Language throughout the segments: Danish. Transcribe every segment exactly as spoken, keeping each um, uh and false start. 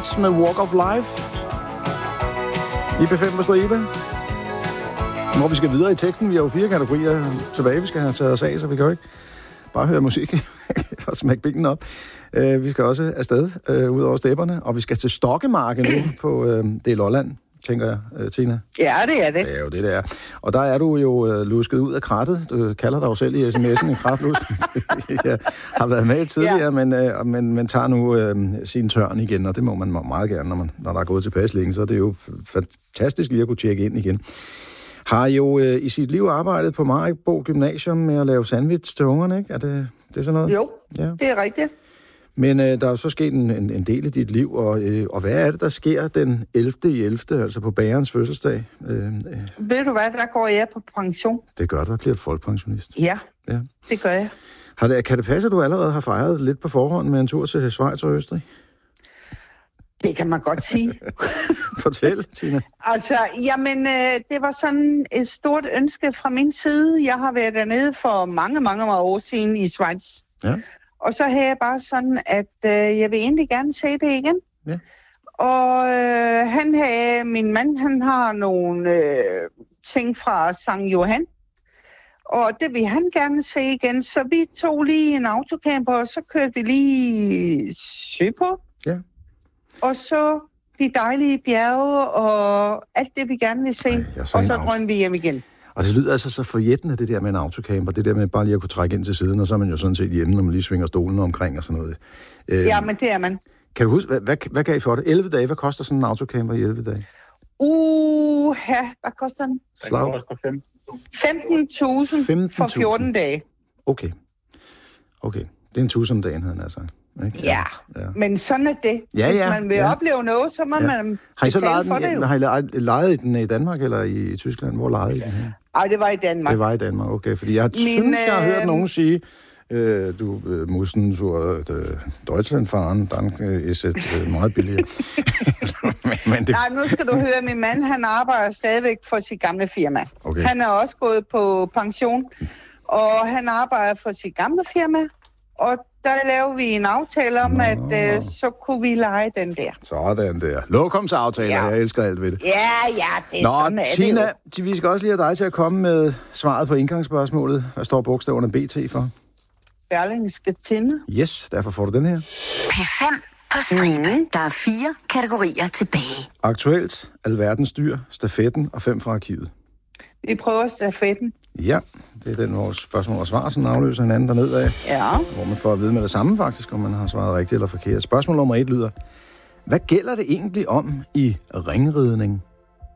Saints med Walk of Life. I P fem på stribe. Hvor vi skal videre i teksten. Vi har jo fire kategorier tilbage, vi skal have taget os af, så vi kan jo ikke bare høre musik og smække benene op. Uh, vi skal også afsted uh, ud over stepperne, og vi skal til Stokkemarke nu på uh, det Lolland, tænker jeg, uh, Tina. Ja, det er det. Det er jo det, det er. Og der er du jo uh, lusket ud af krattet. Du kalder dig jo selv i sms'en en kratlusk. Jeg har været med tidligere, ja. men, uh, men, men tager nu uh, sin tørn igen, og det må man meget gerne, når, man, når der er gået tilpas længe, så er det jo fantastisk lige at kunne tjekke ind igen. Har jo øh, i sit liv arbejdet på Maribo Gymnasium med at lave sandwich til ungerne, ikke? Er det, det er sådan noget? Jo, ja. Det er rigtigt. Men øh, der er jo så sket en, en, en del i dit liv, og, øh, og hvad er det, der sker den ellevte i ellevte, altså på bagerens fødselsdag? Øh, øh. Ved du hvad, der går jeg på pension. Det gør der, bliver et folkepensionist. Ja, ja, det gør jeg. Har det, kan det passe, at du allerede har fejret lidt på forhånd med en tur til Schweiz og Østrig? Det kan man godt sige. Fortæl, Tina. Altså, jamen, øh, det var sådan et stort ønske fra min side. Jeg har været dernede for mange, mange år siden i Schweiz. Ja. Og så havde jeg bare sådan, at øh, jeg vil egentlig gerne se det igen. Ja. Og øh, han havde, min mand, han har nogle øh, ting fra Sankt Johan. Og det vil han gerne se igen. Så vi tog lige en autocamper, og så kørte vi lige søpå. Ja. Og så de dejlige bjerge og alt det, vi gerne vil se. Ej, så og så drømte vi hjem igen. Og det lyder altså så forjættende, det der med en autocamper. Det der med bare lige at kunne trække ind til siden, og så er man jo sådan set hjemme, når man lige svinger stolen omkring og sådan noget. Øh, ja, men det er man. Kan du huske, hvad, hvad, hvad gav I for det? elleve dage, hvad koster sådan en autocamper i elleve dage? Uh, ja, hvad koster den? Slag. femten tusind for fjorten dage. Okay. Okay. Det er en tusind om dagen, havde han altså. Ikke? Ja, ja, men sådan er det. Ja, Hvis ja, man vil ja. opleve noget, så må ja. man har I så lejet for den, det jo. Har I lejet den i Danmark eller i Tyskland? Hvor lejede I den her? Ej, det var i Danmark. Det var i Danmark, okay. Fordi jeg Min, synes, jeg har hørt nogen sige, øh, du øh, mussen sur øh, Deutschland-faren, dank ist et øh, meget billigere. men, men det... Nej, nu skal du høre, min mand, han arbejder stadigvæk for sit gamle firma. Okay. Han er også gået på pension, og han arbejder for sit gamle firma, og der laver vi en aftale om, Nå. at øh, så kunne vi lege den der. Sådan der. Lokumsaftaler, ja. Jeg elsker alt ved det. Ja, ja, det er Nå, sådan er Tina, det jo. Vi skal også lige have dig til at komme med svaret på indgangsspørgsmålet. Hvad står bogstaverne B T for? Berlingske Tidende. Yes, derfor får du den her. P fem på stribe. Mm. Der er fire kategorier tilbage. Aktuelt, alverdens dyr, stafetten og fem fra arkivet. Vi prøver stafetten. Ja, det er den, vores spørgsmål og svar, som afløser hinanden dernede af. Ja. Hvor man får at vide med det samme faktisk, om man har svaret rigtigt eller forkert. Spørgsmål nummer et lyder: hvad gælder det egentlig om i ringridning?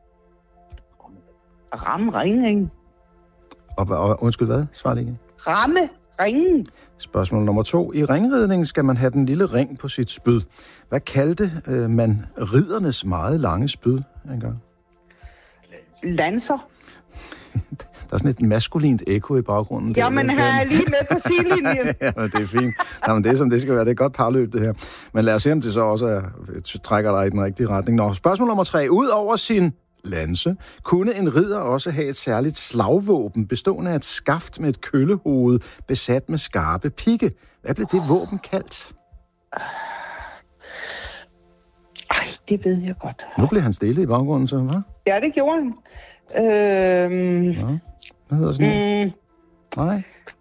Ramringen. Og, og undskyld hvad? Svar lige igen. Ramme ringen. Spørgsmål nummer to. I ringridning skal man have den lille ring på sit spyd. Hvad kaldte øh, man riddernes meget lange spyd engang? Lanser. Der er sådan et maskulint ekko i baggrunden. Jamen, her er lige med på sidelinjen. Ja, men det er fint. Jamen, det er som det skal være. Det er godt parløb, det her. Men lad os se, om det så også er, trækker dig i den rigtige retning. Nå, spørgsmål nummer tre. Ud over sin lanse, kunne en ridder også have et særligt slagvåben, bestående af et skaft med et køllehoved, besat med skarpe pigge. Hvad blev det våben kaldt? Ej, det ved jeg godt. Nu blev han stille i baggrunden, så hvad? Ja, det gjorde han. Øhm... Ja. Hvad hedder sådan mm. Nej.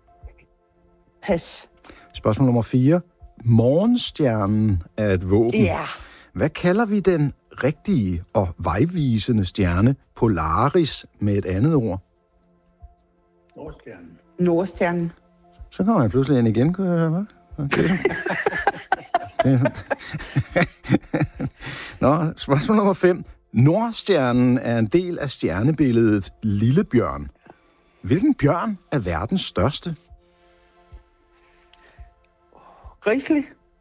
Pas. Spørgsmål nummer fire. Morgenstjernen er et våben. Ja. Hvad kalder vi den rigtige og vejvisende stjerne Polaris med et andet ord? Nordstjernen. Nordstjernen. Så kommer jeg pludselig ind igen, kunne jeg høre, hvad? Okay. Nå, spørgsmål nummer fem. Nordstjernen er en del af stjernebilledet Lillebjørn. Hvilken bjørn er verdens største? Grizzly.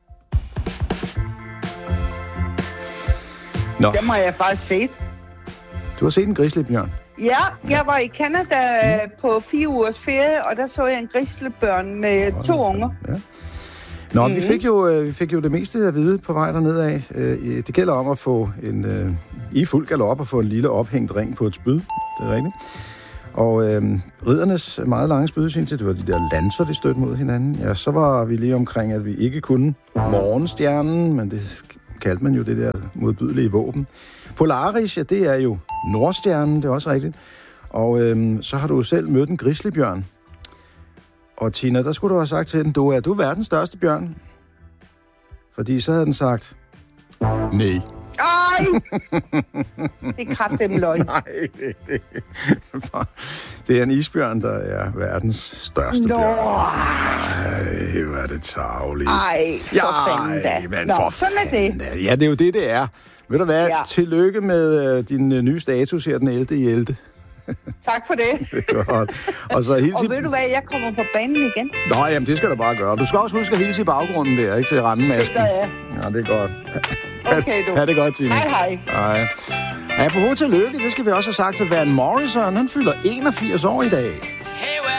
Nå. Den har jeg faktisk set. Du har set en grizzlybjørn? Ja, jeg var i Canada mm. på fire ugers ferie, og der så jeg en grizzlybjørn med oh, to unger. Ja. Nå, mm. vi, fik jo, vi fik jo det meste at vide på vej dernede af. Det gælder om at få en, i fuld galop at få en lille ophængt ring på et spyd. Det er rigtigt. Og øhm, riddernes meget lange spyd, synes jeg, det var de der lanser, de stødte mod hinanden. Ja, så var vi lige omkring, at vi ikke kunne morgenstjernen, men det kaldte man jo det der modbydelige våben. Polaris, ja, det er jo Nordstjernen, det er også rigtigt. Og øhm, så har du selv mødt en grizzlybjørn. Og Tina, der skulle du have sagt til den, du er du verdens største bjørn? Fordi så havde den sagt, nej. Ej! Det er kraftedeme løgn. Nej, det, det, det er en isbjørn, der er verdens største Nå. bjørn. Ej, hvor er det tarveligt. Ej, for ja, fanden da. Men Nå, for sådan er fanden det. da. Ja, det er jo det, det er. Ved du hvad? Ja. Tillykke med øh, din øh, nye status her den ellevte i ellevte Tak for det. Det er godt. Og så hilse Og ved du hvad, jeg kommer på banen igen. Nå, jamen, det skal du bare gøre. Du skal også huske at hilse i baggrunden der, ikke til randemasken. Det gør jeg. Ja, det er godt. Okay, du. Ha' det godt, Tina. Hej, hej. Hej. Apropos tillykke, det skal vi også have sagt til Van Morrison. Han fylder enogfirs år i dag.